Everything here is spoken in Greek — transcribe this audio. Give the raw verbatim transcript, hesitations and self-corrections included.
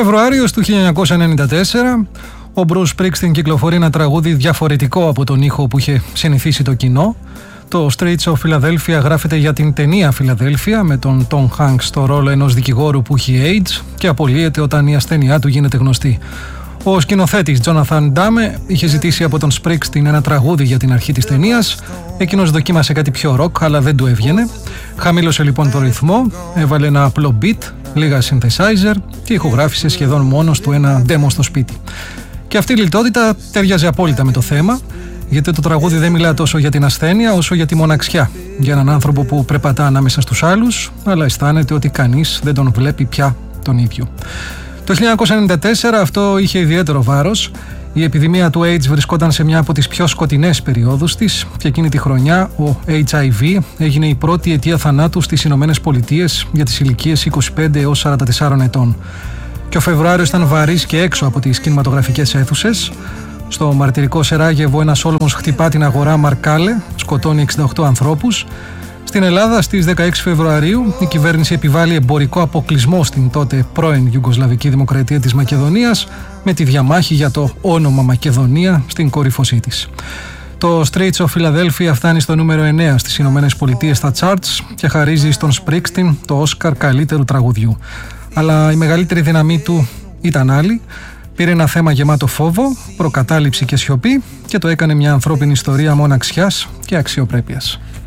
Φεβρουάριος του χίλια εννιακόσια ενενήντα τέσσερα, ο Bruce Springsteen κυκλοφορεί ένα τραγούδι διαφορετικό από τον ήχο που είχε συνηθίσει το κοινό. Το Streets of Philadelphia γράφεται για την ταινία Φιλαδέλφια, με τον Tom Hanks στο ρόλο ενός δικηγόρου που έχει AIDS και απολύεται όταν η ασθένειά του γίνεται γνωστή. Ο σκηνοθέτης Jonathan Demme είχε ζητήσει από τον Springsteen ένα τραγούδι για την αρχή της ταινίας. Εκείνος δοκίμασε κάτι πιο rock, αλλά δεν του έβγαινε. Χαμήλωσε λοιπόν το ρυθμό, έβαλε ένα απλό beat, λίγα synthesizer και ηχογράφησε σχεδόν μόνος του ένα demo στο σπίτι. Και αυτή η λιτότητα ταιριάζει απόλυτα με το θέμα, γιατί το τραγούδι δεν μιλά τόσο για την ασθένεια όσο για τη μοναξιά. Για έναν άνθρωπο που περπατά ανάμεσα στους άλλους, αλλά αισθάνεται ότι κανείς δεν τον βλέπει πια τον ίδιο. Το χίλια εννιακόσια ενενήντα τέσσερα αυτό είχε ιδιαίτερο βάρος. Η επιδημία του AIDS βρισκόταν σε μια από τις πιο σκοτεινές περιόδους της και εκείνη τη χρονιά ο έιτς άι βι έγινε η πρώτη αιτία θανάτου στις Ηνωμένες Πολιτείες για τις ηλικίες είκοσι πέντε έως σαράντα τέσσερα ετών. Και ο Φεβρουάριος ήταν βαρύς και έξω από τις κινηματογραφικές αίθουσες. Στο μαρτυρικό Σεράγεβο ένας όλμος χτυπά την αγορά Μαρκάλε, σκοτώνει εξήντα οκτώ ανθρώπους. Στην Ελλάδα στις δεκαέξι Φεβρουαρίου η κυβέρνηση επιβάλλει εμπορικό αποκλεισμό στην τότε πρώην Ιουγκοσλαβική Δημοκρατία της Μακεδονίας, με τη διαμάχη για το όνομα Μακεδονία στην κορύφωσή της. Το Streets of Philadelphia φτάνει στο νούμερο εννέα στις Ηνωμένες Πολιτείες στα charts και χαρίζει στον Springsteen το Όσκαρ καλύτερου τραγουδιού. Αλλά η μεγαλύτερη δύναμή του ήταν άλλη. Πήρε ένα θέμα γεμάτο φόβο, προκατάληψη και σιωπή και το έκανε μια ανθρώπινη ιστορία μοναξιάς και αξιοπρέπειας.